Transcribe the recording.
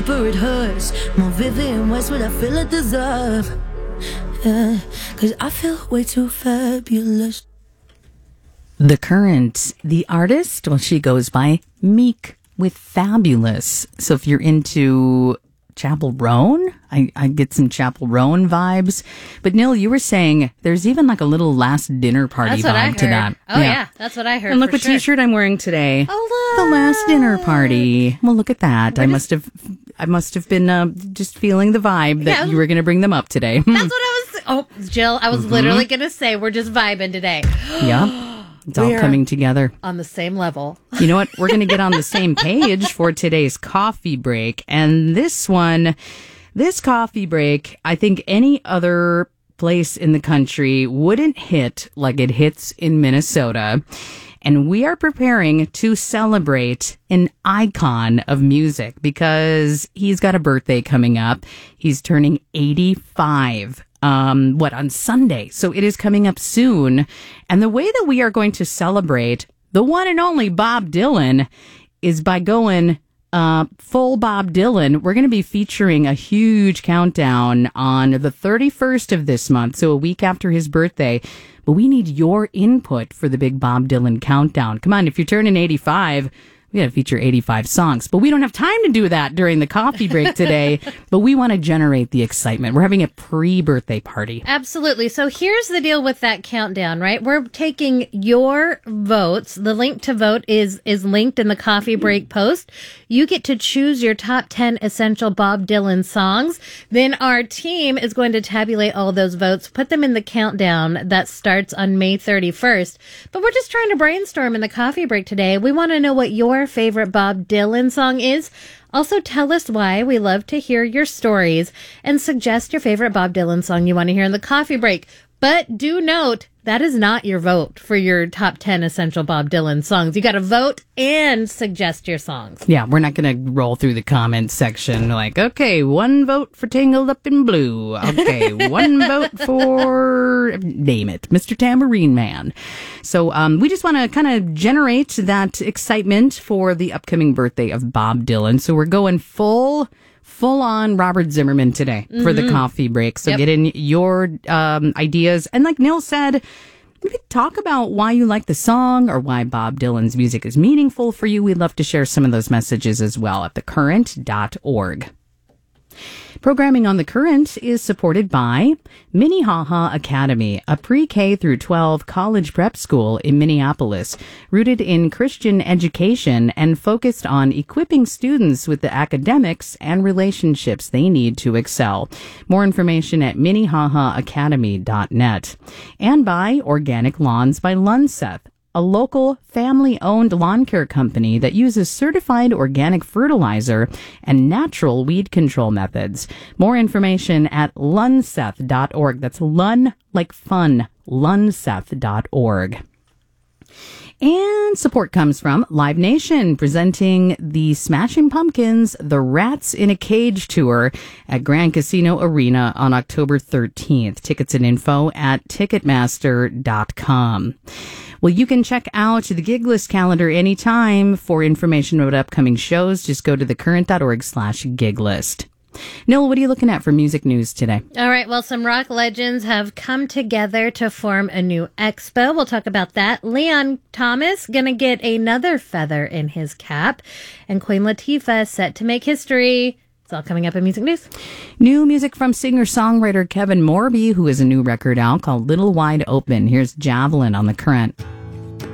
It hurts more vivid and Westwood. I feel I deserve. Yeah, 'cause I feel way too fabulous. The Current, the artist, well, she goes by Meek with Fabulous. So if you're into Chapel Roan, I get some Chapel Roan vibes. But Neil, you were saying there's even like a little last dinner party vibe to that. Oh yeah, that's what I heard. And look for what sure. T-shirt I'm wearing today. Oh, The last dinner party. Well, look at that. I must have been just feeling the vibe that you were going to bring them up today. That's what I was. Oh, Jill, I was literally going to say we're just vibing today. Yeah. It's all coming together. On the same level. You know what? We're going to get on the same page for today's coffee break. And this coffee break, I think any other place in the country wouldn't hit like it hits in Minnesota. And we are preparing to celebrate an icon of music because he's got a birthday coming up. He's turning 85. On Sunday. So it is coming up soon. And the way that we are going to celebrate the one and only Bob Dylan is by going full Bob Dylan. We're going to be featuring a huge countdown on the 31st of this month, so a week after his birthday. But we need your input for the big Bob Dylan countdown. Come on, if you're turning 85, we got to feature 85 songs, but we don't have time to do that during the coffee break today, but we want to generate the excitement. We're having a pre-birthday party. Absolutely. So here's the deal with that countdown, right? We're taking your votes. The link to vote is linked in the coffee break post. You get to choose your top 10 essential Bob Dylan songs. Then our team is going to tabulate all those votes, put them in the countdown that starts on May 31st. But we're just trying to brainstorm in the coffee break today. We want to know what your favorite Bob Dylan song is. Also, tell us why. We love to hear your stories and suggest your favorite Bob Dylan song you want to hear in the coffee break. But do note, that is not your vote for your top 10 essential Bob Dylan songs. You got to vote and suggest your songs. Yeah, we're not going to roll through the comments section like, okay, one vote for Tangled Up in Blue. Okay, one vote for, name it, Mr. Tambourine Man. So we just want to kind of generate that excitement for the upcoming birthday of Bob Dylan. So we're going full on Robert Zimmerman today for the coffee break. So get in your ideas. And like Neil said, maybe talk about why you like the song or why Bob Dylan's music is meaningful for you. We'd love to share some of those messages as well at thecurrent.org. Programming on The Current is supported by Minnehaha Academy, a pre-K through 12 college prep school in Minneapolis, rooted in Christian education and focused on equipping students with the academics and relationships they need to excel. More information at minnehahaacademy.net. And by Organic Lawns by Lunseth, a local family-owned lawn care company that uses certified organic fertilizer and natural weed control methods. More information at lunseth.org. That's Lun like fun, lunseth.org. And support comes from Live Nation, presenting the Smashing Pumpkins, The Rats in a Cage tour at Grand Casino Arena on October 13th. Tickets and info at Ticketmaster.com. Well, you can check out the gig list calendar anytime. For information about upcoming shows, just go to thecurrent.org/gig list. Neil, what are you looking at for music news today? All right. Well, some rock legends have come together to form a new expo. We'll talk about that. Leon Thomas going to get another feather in his cap. And Queen Latifah set to make history. It's all coming up in music news. New music from singer-songwriter Kevin Morby, who has a new record out called Little Wide Open. Here's Javelin on The Current.